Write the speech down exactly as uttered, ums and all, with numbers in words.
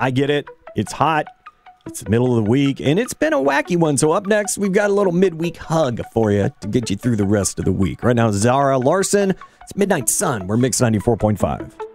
I get it. It's hot. It's the middle of the week, and it's been a wacky one. So up next, we've got a little midweek hug for you to get you through the rest of the week. Right now, Zara Larson. It's Midnight Sun. We're Mix ninety-four point five.